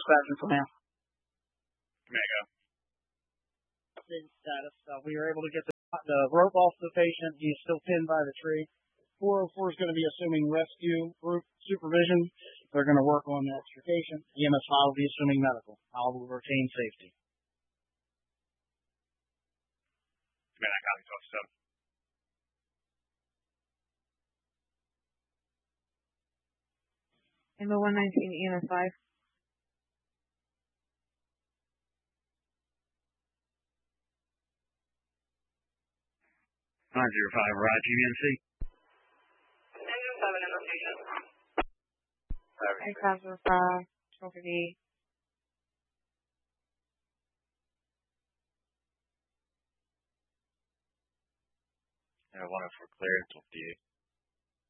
dispatching for now. Mega. Status. We were able to get the rope off the patient. He's still pinned by the tree. 404 is going to be assuming rescue group supervision. They're going to work on the extrication. EMS 5 will be assuming medical. I will retain safety. Man, I got it. So. Number 119, EMS 5. 505, Roger, UNC. Engine 7 in rotation. 505, Trophy. I want it for clearance with you.